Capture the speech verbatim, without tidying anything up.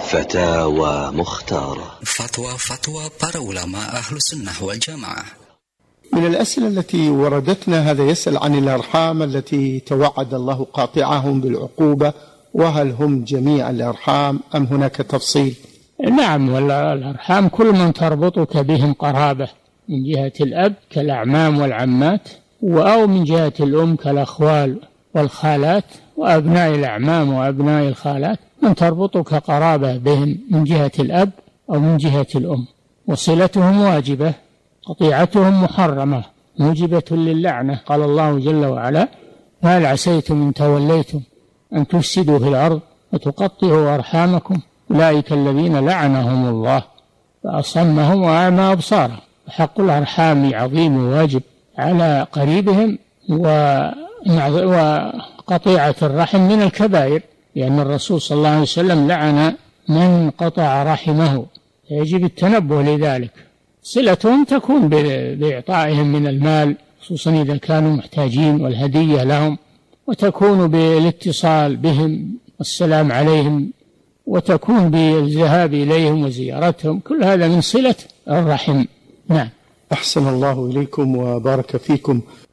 فتاوى مختارة. فتوى فتوى para ulama أهل السنة والجماعة. من الأسئلة التي وردتنا هذا يسأل عن الأرحام التي توعد الله قاطعهم بالعقوبة، وهل هم جميع الأرحام أم هناك تفصيل؟ نعم، والأرحام كل من تربطك بهم قرابة من جهة الأب كالأعمام والعمات، أو من جهة الأم كالأخوال والخالات وأبناء الأعمام وأبناء الخالات، من تربطك قرابة بهم من جهة الأب أو من جهة الأم، وصلتهم واجبة، قطيعتهم محرمة موجبة للعنة. قال الله جل وعلا: فهل عسيتم إن توليتم أن تفسدوا في الأرض وتقطعوا أرحامكم أولئك الذين لعنهم الله فأصمهم وأعمى أبصارهم. حق الأرحام عظيم وواجب على قريبهم، وقطيعة الرحم من الكبائر، لأن الرسول صلى الله عليه وسلم لعن من قطع رحمه، يجب التنبه لذلك. صلتهم تكون بإعطائهم من المال خصوصا إذا كانوا محتاجين والهدية لهم، وتكون بالاتصال بهم والسلام عليهم، وتكون بالذهاب إليهم وزيارتهم، كل هذا من صلة الرحم. نعم. أحسن الله إليكم وبارك فيكم.